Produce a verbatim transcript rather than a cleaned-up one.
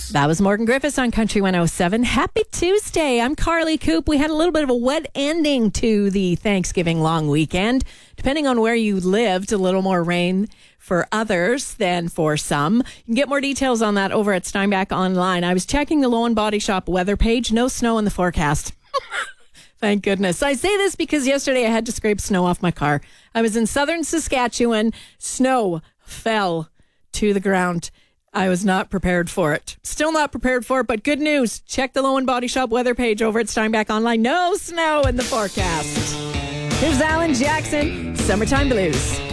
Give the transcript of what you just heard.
That was Morgan Griffiths on Country one oh seven. Happy Tuesday. I'm Carly Coop. We had a little bit of a wet ending to the Thanksgiving long weekend. Depending on where you lived, a little more rain for others than for some. You can get more details on that over at Steinbach Online. I was checking the Lowen Body Shop weather page. No snow in the forecast. Thank goodness. I say this because yesterday I had to scrape snow off my car. I was in southern Saskatchewan. Snow fell to the ground. I was not prepared for it. Still not prepared for it, but good news. Check the Lowen Body Shop weather page over at Steinbach Online. No snow in the forecast. Here's Alan Jackson, Summertime Blues.